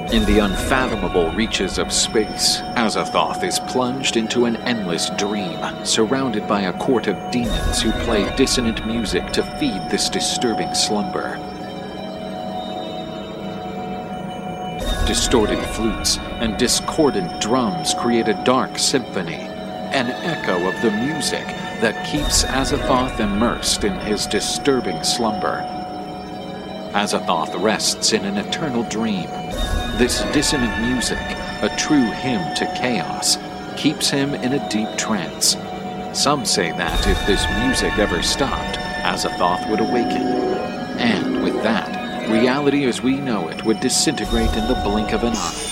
In the unfathomable reaches of space, Azathoth is plunged into an endless dream, surrounded by a court of demons who play dissonant music to feed this disturbing slumber. Distorted flutes and discordant drums create a dark symphony, an echo of the music that keeps Azathoth immersed in his disturbing slumber. Azathoth rests in an eternal dream. This dissonant music, a true hymn to chaos, keeps him in a deep trance. Some say that if this music ever stopped, Azathoth would awaken. And with that, reality as we know it would disintegrate in the blink of an eye.